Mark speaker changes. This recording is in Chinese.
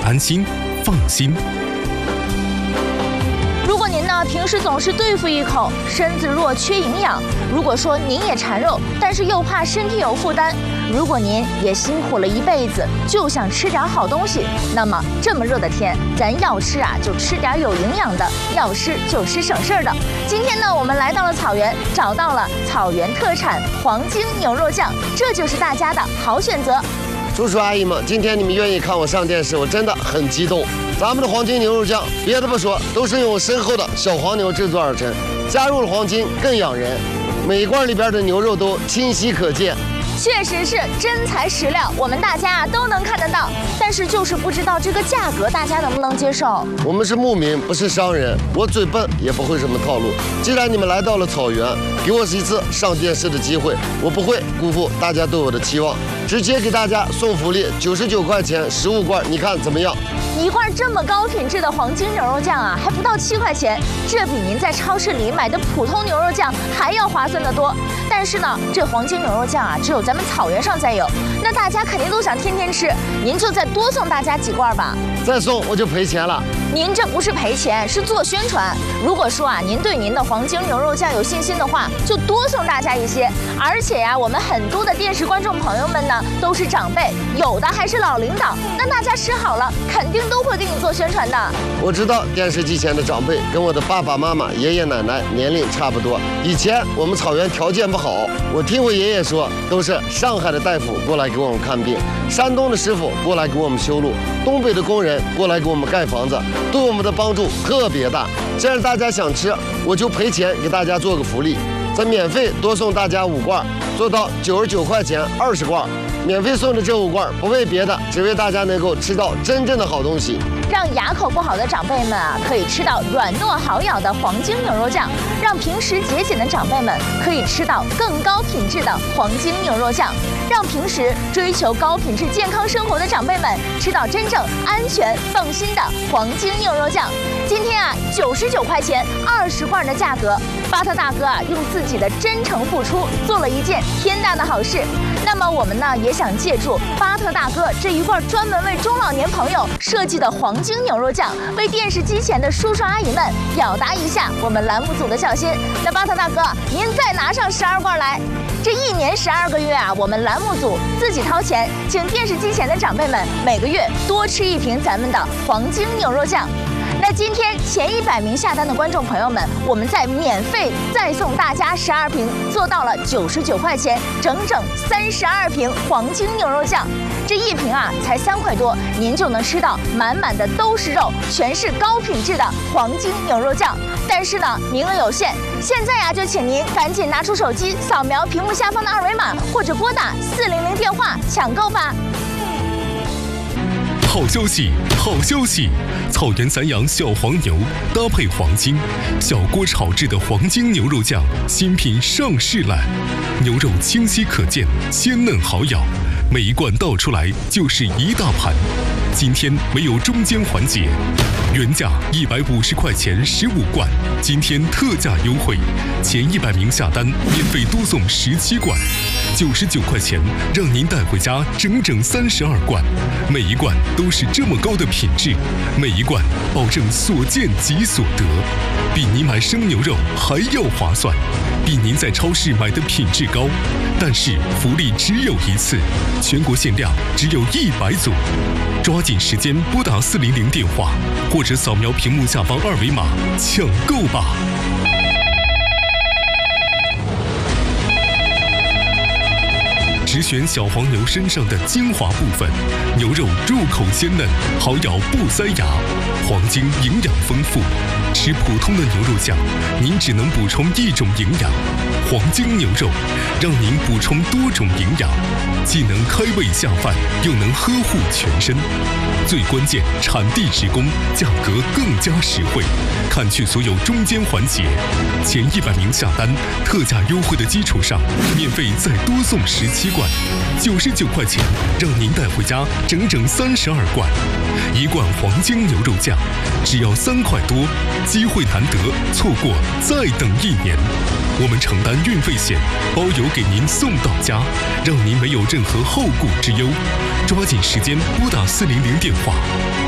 Speaker 1: 安心放心。
Speaker 2: 如果您呢平时总是对付一口，身子弱缺营养；如果说您也馋肉，但是又怕身体有负担；如果您也辛苦了一辈子，就想吃点好东西，那么这么热的天，咱要吃啊就吃点有营养的，要吃就吃省事儿的。今天呢，我们来到了草原，找到了草原特产黄金牛肉酱，这就是大家的好选择。
Speaker 3: 叔叔阿姨们，今天你们愿意看我上电视，我真的很激动。咱们的黄金牛肉酱，别的不说，都是用深厚的小黄牛制作而成，加入了黄金更养人，每一罐里边的牛肉都清晰可见。
Speaker 2: 确实是真材实料，我们大家都能看得到，但是就是不知道这个价格大家能不能接受。
Speaker 3: 我们是牧民，不是商人，我嘴笨也不会什么套路。既然你们来到了草原，给我一次上电视的机会，我不会辜负大家对我的期望，直接给大家送福利，99块钱15罐，你看怎么样？
Speaker 2: 一罐这么高品质的黄金牛肉酱啊，还不到7块钱，这比您在超市里买的普通牛肉酱还要划算得多。但是呢，这黄金牛肉酱啊，只有咱们草原上才有，那大家肯定都想天天吃，您就再多送大家几罐吧。
Speaker 3: 再送我就赔钱了。
Speaker 2: 您这不是赔钱，是做宣传。如果说啊，您对您的黄金牛肉酱有信心的话，就多送大家一些。而且呀，我们很多的电视观众朋友们呢，都是长辈，有的还是老领导，那大家吃好了，肯定都会给你做宣传的。
Speaker 3: 我知道电视机前的长辈跟我的爸爸妈妈、爷爷奶奶年龄差不多。以前我们草原条件不好，我听我爷爷说，都是上海的大夫过来给我们看病，山东的师傅过来给我们修路，东北的工人过来给我们盖房子，对我们的帮助特别大。既然大家想吃，我就赔钱给大家做个福利，再免费多送大家5罐，做到99块钱20罐。免费送的这5罐，不为别的，只为大家能够吃到真正的好东西，
Speaker 2: 让牙口不好的长辈们啊，可以吃到软糯好咬的黄金牛肉酱；让平时节俭的长辈们可以吃到更高品质的黄金牛肉酱；让平时追求高品质健康生活的长辈们吃到真正安全放心的黄金牛肉酱。今天啊，99块钱20罐的价格，巴特大哥啊用自己的真诚付出做了一件天大的好事。那么我们呢也想借助巴特大哥这一罐专门为中老年朋友设计的黄金牛肉酱，为电视机前的叔叔阿姨们表达一下我们栏目组的孝心。那巴特大哥，您再拿上12罐来。这1年12个月啊，我们栏目组自己掏钱，请电视机前的长辈们每个月多吃1瓶咱们的黄金牛肉酱。那今天前100名下单的观众朋友们，我们再免费再送大家12瓶，做到了99块钱，整整32瓶黄金牛肉酱。这1瓶啊才3块多，您就能吃到满满的都是肉，全是高品质的黄金牛肉酱。但是呢，名额有限，现在呀就请您赶紧拿出手机，扫描屏幕下方的2维码，或者拨打400电话抢购吧。
Speaker 1: 好消息，好消息！草原散养小黄牛搭配黄金，小锅炒制的黄金牛肉酱新品上市了。牛肉清晰可见，鲜嫩好咬，每一罐倒出来就是一大盘。今天没有中间环节，原价150块钱15罐，今天特价优惠，前100名下单免费多送17罐，99块钱让您带回家整整32罐，每一罐都是这么高的品质，每一罐保证所见即所得，比您买生牛肉还要划算，比您在超市买的品质高。但是福利只有一次，全国限量只有100组，抓紧时间拨打400电话，或者扫描屏幕下方2维码抢购吧。只选小黄牛身上的精华部分，牛肉入口鲜嫩，好咬不塞牙，黄金营养丰富。吃普通的牛肉酱，您只能补充1种营养，黄金牛肉让您补充多种营养，既能开胃下饭，又能呵护全身。最关键，产地直供，价格更加实惠，砍去所有中间环节。前100名下单，特价优惠的基础上，免费再多送17罐，99块钱让您带回家整整32罐。1罐黄金牛肉酱只要3块多，机会难得，错过再等1年。我们承担运费险，包邮给您送到家，让您没有任何后顾之忧。抓紧时间拨打400电话。